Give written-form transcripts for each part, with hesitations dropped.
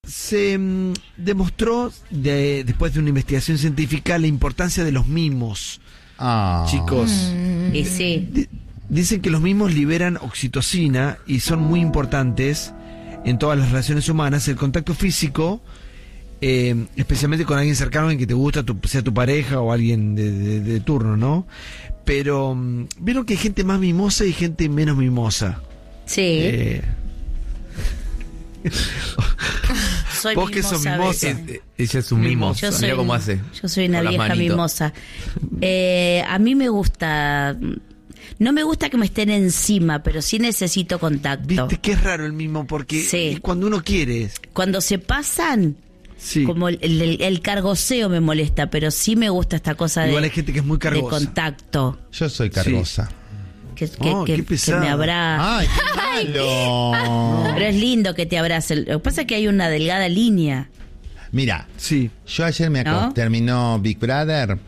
se demostró, después de una investigación científica, la importancia de los mimos. Chicos. Y sí. Dicen que los mimos liberan oxitocina y son muy importantes en todas las relaciones humanas. El contacto físico, especialmente con alguien cercano, alguien que te gusta, sea tu pareja o alguien de turno, ¿no? Pero vieron que hay gente más mimosa y gente menos mimosa. Sí. Soy vos que sos mimosa. Ella es un mimo. Mira cómo hace. Yo soy una vieja mimosa. A mí me gusta. No me gusta que me estén encima, pero sí necesito contacto. Viste que es raro el mimo, porque es cuando uno quiere. Cuando se pasan, como el cargoseo me molesta, pero sí me gusta esta cosa igual hay gente que es muy cargosa. De contacto. Yo soy cargosa. Que me abraza. ¡Ay, qué malo! Pero es lindo que te abrace. Lo que pasa es que hay una delgada línea. Mira, yo ayer terminó Big Brother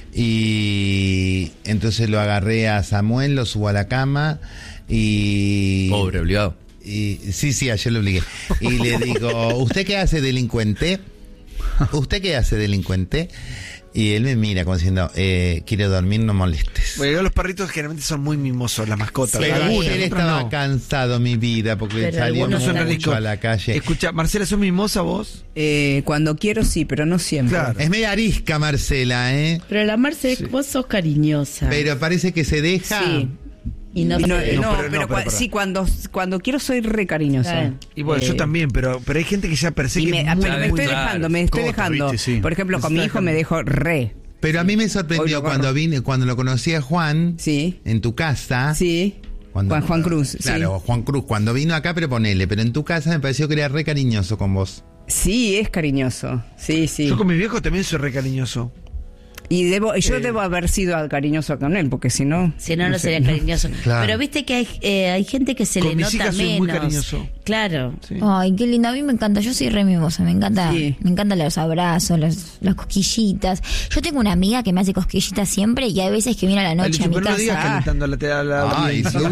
y entonces lo agarré a Samuel, lo subo a la cama y... Pobre, obligado. Y, sí, ayer lo obligué. Y le digo, ¿usted qué hace, delincuente? ¿Usted qué hace, delincuente? Y él me mira como diciendo, quiero dormir, no molestes. Bueno, los perritos generalmente son muy mimosos, las mascotas. Pero ayer estaba cansado mi vida porque salió mucho a la calle. Escucha, Marcela, ¿sos mimosa vos? Cuando quiero sí, pero no siempre. Claro. Es media arisca, Marcela, ¿eh? Pero la Marcela, vos sos cariñosa. Pero parece que se deja. Sí. Y pero sí, cuando quiero soy re cariñosa. Y bueno, yo también, pero hay gente que ya persigue. Pero me estoy dejando. Por ejemplo, con mi hijo me dejo re. Pero a mí me sorprendió cuando lo conocí a Juan en tu casa. Sí. Juan Cruz. Claro, Juan Cruz, cuando vino acá, pero en tu casa me pareció que era re cariñoso con vos. Sí, es cariñoso. Sí. Yo con mi viejo también soy re cariñoso. Y yo debo haber sido cariñoso con él, porque si no... Si no sería cariñoso. Claro. Pero viste que hay gente que se con le mis nota hijas menos. Soy muy cariñoso. Claro. Sí. Ay, qué lindo. A mí me encanta. Yo soy re mimosa. Me encanta los abrazos, las cosquillitas. Yo tengo una amiga que me hace cosquillitas siempre y hay veces que viene a la noche a mi casa. No digas calentando la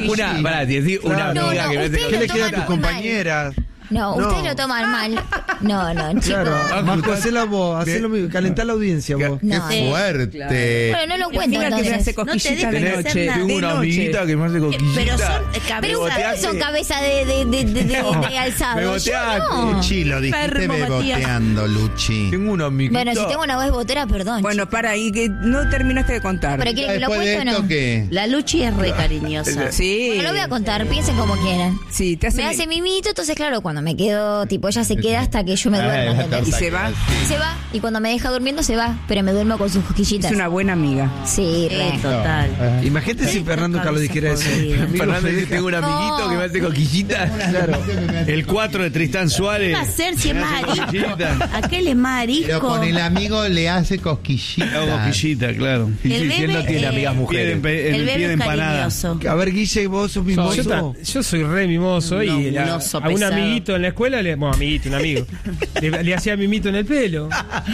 una amiga que me hace ¿qué le queda a tus compañeras? No, ustedes lo toman mal. No, chicos. Claro, Marco, hacelo vos, calentá la audiencia vos. ¡Qué fuerte! Claro. Bueno, no lo cuento entonces. Que me hace cosquillitas de noche. Tengo una amiguita que me hace cosquillitas. Pero son cabezas. Son cabeza de alzado. Me boteaste. Luchi, lo dijiste beboteando, Luchi. Tengo una amiguita. Bueno, si tengo una voz botera, perdón. Bueno, para, y que no terminaste de contar. ¿Pero quieren que lo cuente o no? ¿Qué? La Luchi es re cariñosa. Sí. Bueno, lo voy a contar, piensen como quieran. Sí, me hace mimito, entonces claro, cuando me quedo, tipo, ella se queda hasta que yo me duermo. ¿Y se va? Se va, y cuando me deja durmiendo se va, pero me duermo con sus cosquillitas. Es una buena amiga. Sí, re. Total. Imagínate si Fernando Carlos dijera eso. Fernando dice, tengo un amiguito que me hace cosquillitas. Claro. El 4 de Tristán Suárez. ¿Qué va a hacer si es más arisco? Aquel es más arisco. Pero con el amigo le hace cosquillitas. Hago cosquillita, claro. Y si él no tiene amigas mujeres. El bebé es cariñoso. A ver, Guille, vos sos mimoso. Yo soy re mimoso y a un amiguito en la escuela, un amigo, le hacía mimito en el pelo.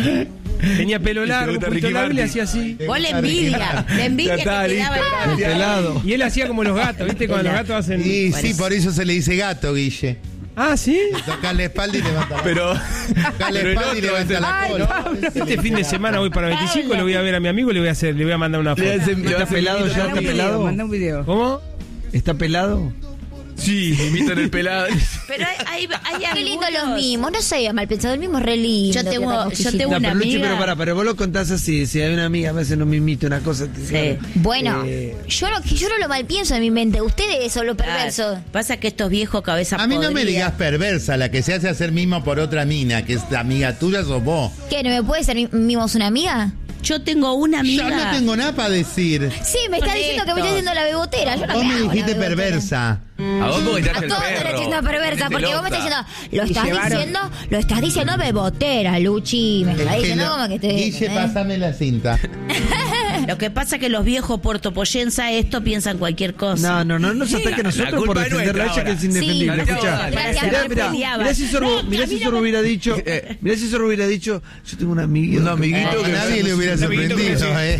Tenía pelo largo, un poquito largo, y le hacía así. Vos le envidia que te daba el pelado. Y él hacía como los gatos, ¿viste? Cuando los gatos hacen... Y sí, por eso se le dice gato, Guille. Ah, ¿sí? Toca la espalda y levanta la cola. Toca la espalda y levanta la cola. Este fin de semana voy para 25, le voy a ver a mi amigo y le voy a mandar una foto. ¿Está pelado ya? ¿Está pelado? Manda un video. ¿Cómo? ¿Está pelado? Sí, mimito en el pelado. Pero hay qué lindo los mimos, no sé, mal pensado, el mimo es re lindo. Yo tengo una Luchi, amiga. pero vos lo contás así, si hay una amiga, a veces no mimito una cosa. Sí. Bueno, yo no lo mal pienso en mi mente, ustedes son lo perverso. Pasa que estos viejos cabezas A mí no me digas perversa, la que se hace hacer mimo por otra mina, que es amiga tuya, sos vos. ¿Qué, no me puede ser mimos una amiga? Yo tengo una amiga. Yo no tengo nada para decir. Sí, me está diciendo que me está haciendo la bebotera. Yo no vos me hago dijiste la perversa. A vos porque te hace a el todos perro. te estoy diciendo perversa, porque vos me estás diciendo, lo estás diciendo bebotera, Luchi. Me estás diciendo como que te... Guille, pasame la cinta. Lo que pasa es que los viejos puertopoyenses esto piensan cualquier cosa. No nos ataque a nosotros por defender a ella que es indefendible. Escuchá, mirá si Sorbo hubiera dicho, yo tengo un amiguito. Un amiguito que nadie le hubiera sorprendido.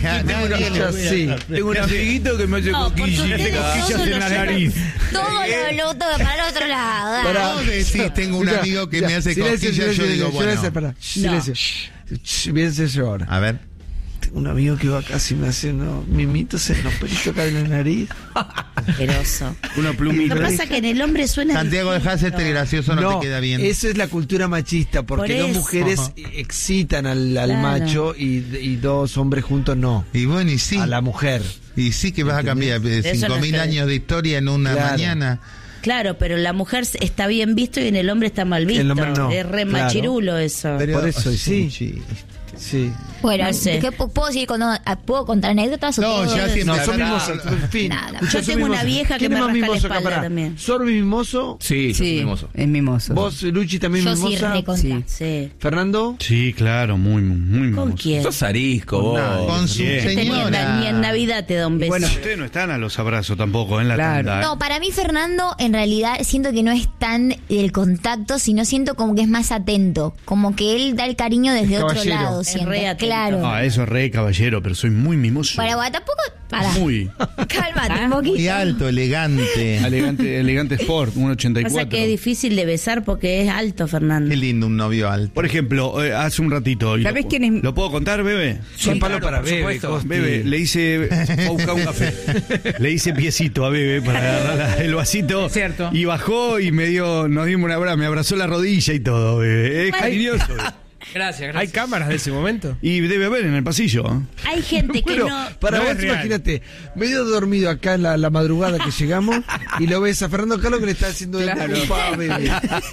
Tengo un amiguito que me hace cosquillas en la nariz. Todo lo todo para el otro lado. Vos decís, tengo un amigo que me hace cosquillas, yo digo, bueno. Silencio. Piense yo ahora. A ver. Tengo un amigo que va casi me hace mimitos en los pelitos acá en la nariz. Asqueroso. Una plumita. Lo que pasa es que en el hombre suena. Santiago, dejás este gracioso, no te queda bien. Eso es la cultura machista, porque dos mujeres excitan al macho y dos hombres juntos no. Y bueno, y sí. A la mujer. Y sí que vas a cambiar 5.000 años de historia en una mañana. Claro, pero la mujer está bien visto y en el hombre está mal visto. El hombre no. Es re machirulo eso. Pero por eso, sí. Bueno, ¿qué puedo decir puedo contar anécdotas? No, ya siempre. No, son mimosos. En fin. Yo tengo una vieja que me rasca la espalda también. ¿Sorbi mimoso? Sí, mimoso. Es mimoso. ¿Vos, Luchi, también mimosa? Sí. ¿Fernando? Sí, claro, muy mimoso. ¿Con quién? Sos arisco, vos. Con su señora. Ni en Navidad te da un beso. Bueno, ustedes no están a los abrazos tampoco en la tanda. No, para mí Fernando en realidad siento que no es tan el contacto, sino siento como que es más atento, como que él da el cariño desde otro lado, siempre. Claro. Eso es re caballero, pero soy muy mimoso. Para tampoco. Muy. Cálmate un poquito. Muy alto, elegante. Elegante Sport, 1.84. Pasa que es difícil de besar porque es alto, Fernando. Qué lindo un novio alto. Por ejemplo, hace un ratito. ¿Sabés quién es? ¿Lo puedo contar, Bebe? Son palos para Bebe. Bebe, le hice. Fue a buscar un café. Le hice piecito a Bebe para agarrar el vasito. Cierto. Y bajó y nos dimos un abrazo. Me abrazó la rodilla y todo, Bebe. Es cariñoso. Gracias. ¿Hay cámaras de ese momento? Y debe haber en el pasillo. Hay gente que no. Para No vos, es real. imagínate, medio dormido acá en la madrugada que llegamos y lo ves a Fernando Carlos que le está haciendo Claro. Bebe.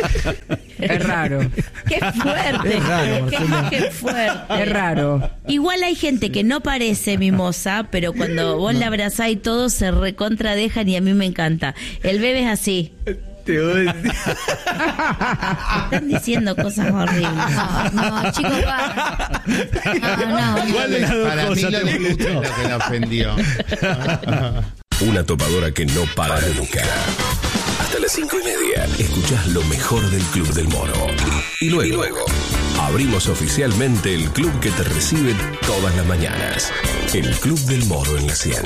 Es raro. Qué fuerte. Es raro, Marcela. Qué fuerte. Es raro. Igual hay gente que no parece mimosa, pero cuando vos la abrazás y todo se recontra dejan y a mí me encanta. El Bebe es así. Te odio. Están diciendo cosas horribles. No, chicos, no. ¿Cuál de las dos Para mí cosas lo te de Luchi gustó? es lo que la ofendió. Una topadora que no para nunca. Hasta las 5:30 escuchás lo mejor del Club del Mono. Y luego abrimos oficialmente el club que te recibe todas las mañanas. El Club del Mono en la 100.